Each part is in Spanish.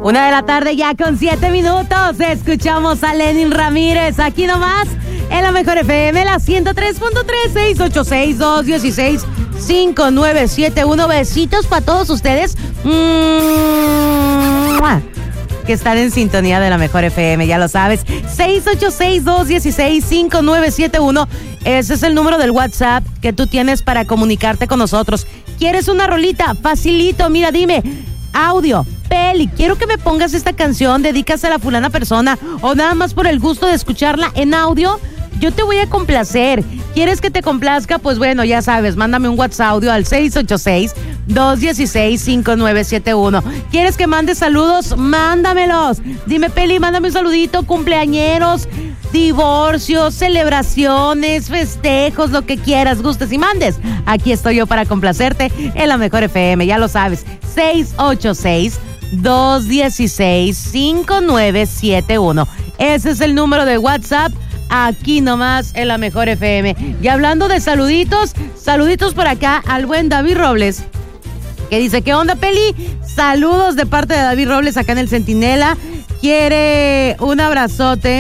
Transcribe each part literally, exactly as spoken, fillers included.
Una de la tarde ya con siete minutos. Escuchamos a Lenin Ramírez aquí nomás en la Mejor F M, la ciento tres punto tres, seis ocho seis, dos uno seis, cinco nueve siete uno. Besitos para todos ustedes mm, que están en sintonía de la Mejor F M, ya lo sabes. seis ocho seis, dos uno seis, cinco nueve siete uno. Ese es el número del WhatsApp que tú tienes para comunicarte con nosotros. ¿Quieres una rolita? Facilito, mira, dime. Audio, Peli, quiero que me pongas esta canción, dedícasela a fulana persona, o nada más por el gusto de escucharla en audio. Yo te voy a complacer. ¿Quieres que te complazca? Pues bueno, ya sabes, mándame un WhatsApp audio al seis ocho seis, dos uno seis, cinco nueve siete uno. ¿Quieres que mande saludos? Mándamelos. Dime, Peli, mándame un saludito, cumpleañeros, divorcios, celebraciones, festejos, lo que quieras, gustes y mandes. Aquí estoy yo para complacerte en la Mejor F M, ya lo sabes. seis ocho seis, dos uno seis, cinco nueve siete uno. Ese es el número de WhatsApp aquí nomás en la Mejor F M. Y hablando de saluditos, saluditos por acá al buen David Robles, que dice, ¿qué onda, Peli? Saludos de parte de David Robles acá en el Centinela. Quiere un abrazote.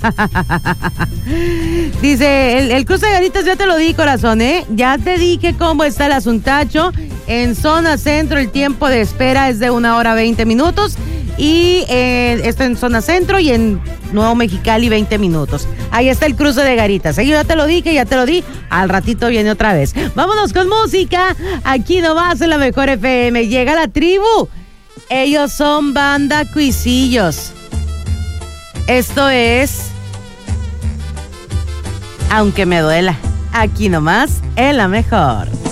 Dice, el, el cruce de Garitas ya te lo di, corazón, ¿eh? Ya te dije cómo está el asuntacho. En zona centro el tiempo de espera es de una hora veinte minutos. Y eh, esto en zona centro y en Nuevo Mexicali veinte minutos. Ahí está el cruce de Garitas. ¿eh? Yo ya te lo dije, ya te lo di. Al ratito viene otra vez. Vámonos con música. Aquí nomás en la Mejor F M. Llega la tribu. Ellos son Banda Cuisillos. Esto es Aunque me duela. Aquí nomás en la Mejor.